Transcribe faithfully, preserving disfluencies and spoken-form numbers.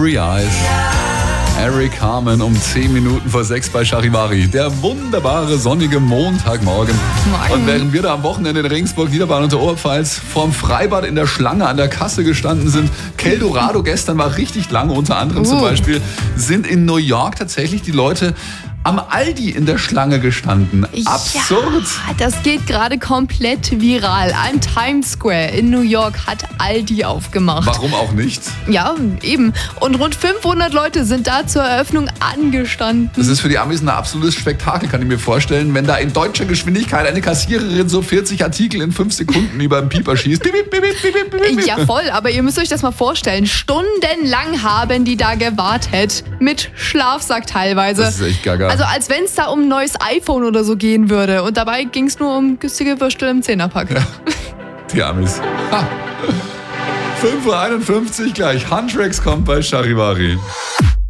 Starry Eyes. Eric Carmen um zehn Minuten vor sechs bei Charivari. Der wunderbare sonnige Montagmorgen. Morgen. Und während wir da am Wochenende in Regensburg, Niederbayern und der Oberpfalz vorm Freibad in der Schlange an der Kasse gestanden sind, Keldorado gestern war richtig lange, unter anderem uh. zum Beispiel, sind in New York tatsächlich die Leute am Aldi in der Schlange gestanden. Absurd. Ja, das geht gerade komplett viral. Am Times Square in New York hat Aldi aufgemacht. Warum auch nicht? Ja, eben. Und rund fünfhundert Leute sind da zur Eröffnung angestanden. Das ist für die Amis ein absolutes Spektakel, kann ich mir vorstellen, wenn da in deutscher Geschwindigkeit eine Kassiererin so vierzig Artikel in fünf Sekunden über den Pieper schießt. Piep, piep, piep, piep, piep, piep. Ja, voll. Aber ihr müsst euch das mal vorstellen. Stundenlang haben die da gewartet. Mit Schlafsack teilweise. Das ist echt gaga. Also als wenn es da um ein neues iPhone oder so gehen würde. Und dabei ging es nur um günstige Würstel im Zehnerpack. Ja, die Amis. Ha. fünf Uhr einundfünfzig gleich. Huntrix kommt bei Charivari.